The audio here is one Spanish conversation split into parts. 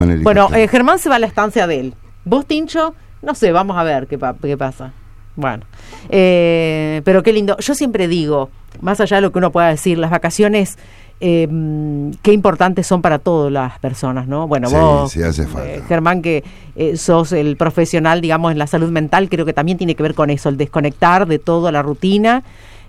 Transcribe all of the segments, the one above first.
Bueno, Germán se va a la estancia de él. Vos, Tincho, no sé, vamos a ver qué pasa. Bueno, pero qué lindo. Yo siempre digo, más allá de lo que uno pueda decir, las vacaciones, qué importantes son para todas las personas, ¿no? Bueno, sí, vos, sí hace falta. Germán, que sos el profesional, digamos, en la salud mental, creo que también tiene que ver con eso, el desconectar de toda la rutina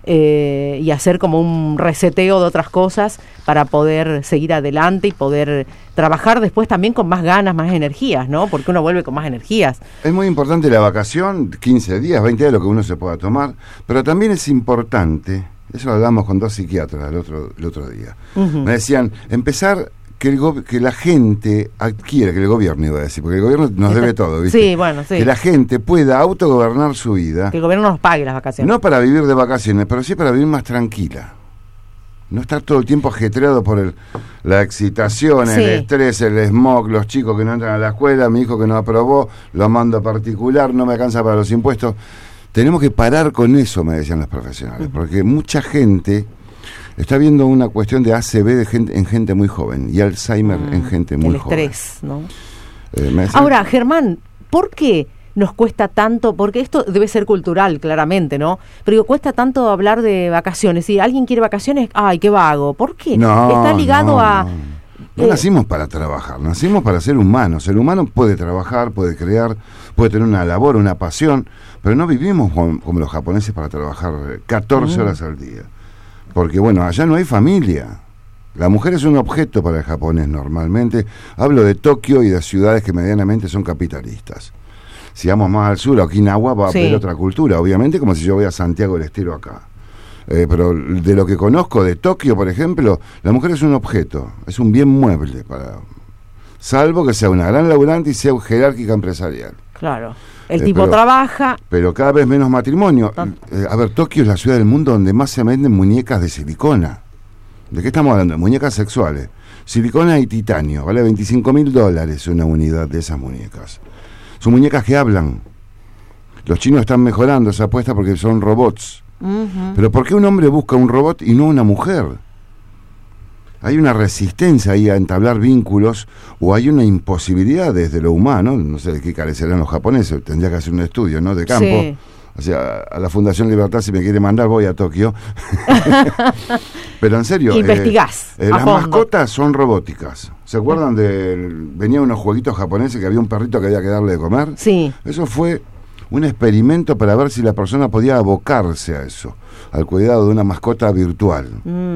y hacer como un reseteo de otras cosas para poder seguir adelante y poder trabajar después también con más ganas, más energías, ¿no? Porque uno vuelve con más energías. Es muy importante la vacación, 15 días, 20 días, lo que uno se pueda tomar, pero también es importante, eso lo hablamos con 2 psiquiatras el otro día, me decían, empezar que la gente adquiera, que el gobierno iba a decir, porque el gobierno nos debe todo, ¿viste? Sí, bueno, sí. Que la gente pueda autogobernar su vida. Que el gobierno nos pague las vacaciones. No para vivir de vacaciones, pero sí para vivir más tranquila. No estar todo el tiempo ajetreado por la excitación, sí, el estrés, el smog, los chicos que no entran a la escuela, mi hijo que no aprobó, lo mando a particular, no me alcanza para los impuestos. Tenemos que parar con eso, me decían los profesionales, porque mucha gente está viendo una cuestión de ACV en gente muy joven y Alzheimer en gente muy joven. El estrés, ¿no? Ahora, Germán, ¿por qué nos cuesta tanto? Porque esto debe ser cultural, claramente, ¿no? Pero cuesta tanto hablar de vacaciones. Si alguien quiere vacaciones, ¡ay, qué vago! ¿Por qué? Está ligado a... No nacimos para trabajar, nacimos para ser humanos. El humano puede trabajar, puede crear, puede tener una labor, una pasión, pero no vivimos como los japoneses para trabajar 14 horas al día. Porque, bueno, allá no hay familia. La mujer es un objeto para el japonés normalmente. Hablo de Tokio y de ciudades que medianamente son capitalistas. Si vamos más al sur, a Okinawa, va a haber otra cultura, obviamente, como si yo voy a Santiago del Estero acá. Pero de lo que conozco de Tokio, por ejemplo, la mujer es un objeto, es un bien mueble, salvo que sea una gran laburante y sea jerárquica empresarial. Claro. El tipo trabaja. Pero cada vez menos matrimonio. A ver, Tokio es la ciudad del mundo donde más se venden muñecas de silicona. ¿De qué estamos hablando? Muñecas sexuales. Silicona y titanio. Vale $25.000 una unidad de esas muñecas. Son muñecas que hablan. Los chinos están mejorando esa apuesta porque son robots. Pero ¿por qué un hombre busca un robot y no una mujer? Hay una resistencia ahí a entablar vínculos, o hay una imposibilidad desde lo humano, no sé de qué carecerán los japoneses, tendría que hacer un estudio, ¿no?, de campo. Sí. O sea, a la Fundación Libertad, si me quiere mandar, voy a Tokio. Pero en serio, investigás las mascotas son robóticas. ¿Se acuerdan venían unos jueguitos japoneses que había un perrito que había que darle de comer? Sí. Eso fue un experimento para ver si la persona podía abocarse a eso, al cuidado de una mascota virtual.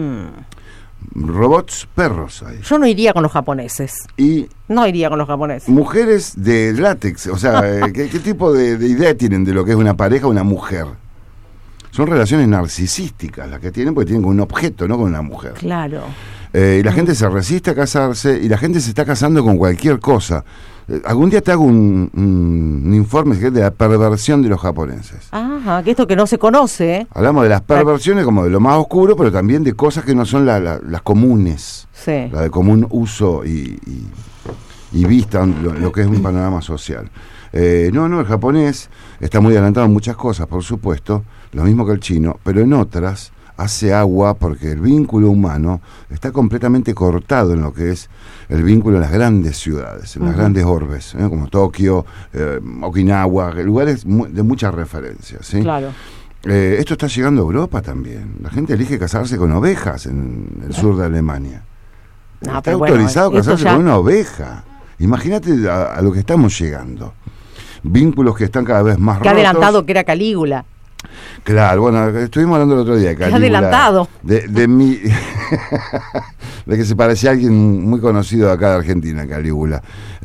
Robots, perros hay. Yo no iría con los japoneses. No iría con los japoneses. Mujeres de látex, o sea, ¿qué tipo de idea tienen de lo que es una pareja o una mujer? Son relaciones narcisísticas las que tienen, porque tienen con un objeto, no con una mujer. Claro. Y la gente se resiste a casarse, y la gente se está casando con cualquier cosa. Algún día te hago un informe de la perversión de los japoneses. Ajá, que esto que no se conoce, ¿eh? Hablamos de las perversiones como de lo más oscuro, pero también de cosas que no son las comunes. Sí. La de común uso y vista, lo que es un panorama social. No, el japonés está muy adelantado en muchas cosas, por supuesto, lo mismo que el chino, pero en otras hace agua porque el vínculo humano está completamente cortado en lo que es el vínculo en las grandes ciudades, en las grandes orbes, como Tokio, Okinawa, lugares de mucha referencia, ¿sí? Claro. Esto está llegando a Europa también. La gente elige casarse con ovejas en el sur de Alemania. Está autorizado casarse con una oveja. Imagínate a lo que estamos llegando. Vínculos que están cada vez más rotos. Qué adelantado que era Calígula. Claro, bueno, estuvimos hablando el otro día de Calígula. Adelantado. De que se parecía a alguien muy conocido acá de Argentina, Calígula.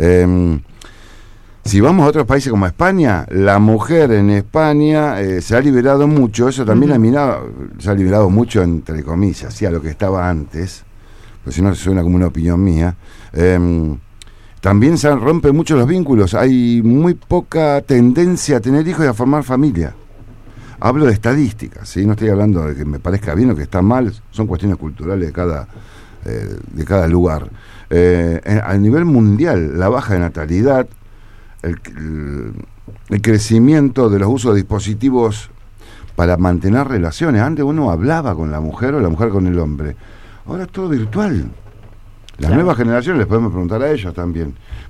Si vamos a otros países como España, la mujer en España se ha liberado mucho, eso también se ha liberado mucho, entre comillas, ¿sí?, a lo que estaba antes, pues si no suena como una opinión mía. También se rompen mucho los vínculos, hay muy poca tendencia a tener hijos y a formar familia. Hablo de estadísticas, ¿sí? No estoy hablando de que me parezca bien o que está mal, son cuestiones culturales de cada lugar. A nivel mundial, la baja de natalidad, el crecimiento de los usos de dispositivos para mantener relaciones. Antes uno hablaba con la mujer o la mujer con el hombre. Ahora es todo virtual. Las nuevas generaciones, les podemos preguntar a ellos también.